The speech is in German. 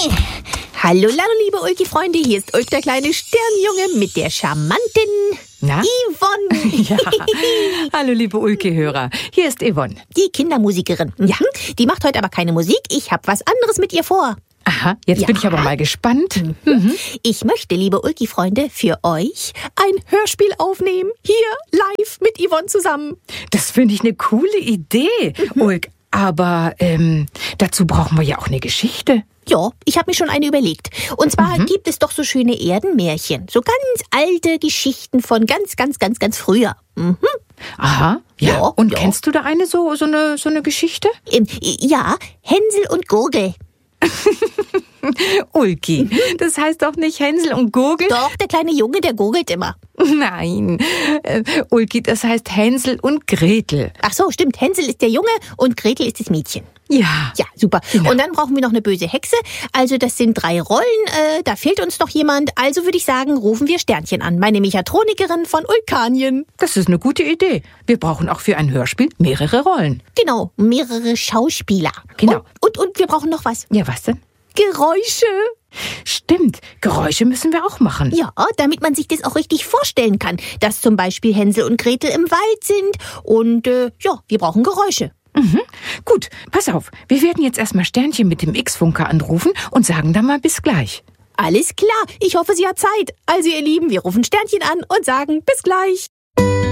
Hallo, liebe Ulki-Freunde, hier ist Ulk, der kleine Sternjunge mit der charmanten Yvonne. Ja. Hallo, liebe Ulki-Hörer, hier ist Yvonne. Die Kindermusikerin. Ja. Die macht heute aber keine Musik, ich habe was anderes mit ihr vor. Aha, jetzt bin ich aber mal gespannt. Ich möchte, liebe Ulki-Freunde, für euch ein Hörspiel aufnehmen. Hier, live mit Yvonne zusammen. Das finde ich eine coole Idee, Ulk. Aber dazu brauchen wir ja auch eine Geschichte. Ja, ich habe mir schon eine überlegt. Und zwar gibt es doch so schöne Erdenmärchen. So ganz alte Geschichten von ganz früher. Aha, ja. Und ja. kennst du da eine so eine Geschichte? Ja, Hänsel und Gurgel. Ulki, das heißt doch nicht Hänsel und Gurgel? Doch, der kleine Junge, der gurgelt immer. Nein, Ulki, das heißt Hänsel und Gretel. Ach so, stimmt. Hänsel ist der Junge und Gretel ist das Mädchen. Ja. Ja, super. Genau. Und dann brauchen wir noch eine böse Hexe. Also das sind 3 Rollen. Da fehlt uns noch jemand. Also würde ich sagen, rufen wir Sternchen an. Meine Mechatronikerin von Ulkanien. Das ist eine gute Idee. Wir brauchen auch für ein Hörspiel mehrere Rollen. Genau, mehrere Schauspieler. Genau. Und wir brauchen noch was. Ja, was denn? Geräusche. Stimmt, Geräusche müssen wir auch machen. Ja, damit man sich das auch richtig vorstellen kann. Dass zum Beispiel Hänsel und Gretel im Wald sind. Und wir brauchen Geräusche. Gut, pass auf. Wir werden jetzt erstmal Sternchen mit dem X-Funker anrufen und sagen dann mal bis gleich. Alles klar, ich hoffe, sie hat Zeit. Also ihr Lieben, wir rufen Sternchen an und sagen bis gleich.